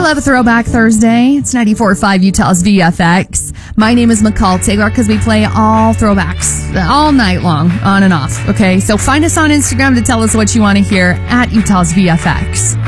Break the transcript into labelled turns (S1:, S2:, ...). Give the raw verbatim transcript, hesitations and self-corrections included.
S1: love a Throwback Thursday. It's ninety-four point five Utah's V F X. My name is McCall Taylor because we play all throwbacks all night long, on and off. Okay, so find us on Instagram to tell us what you want to hear at Utah's V F X.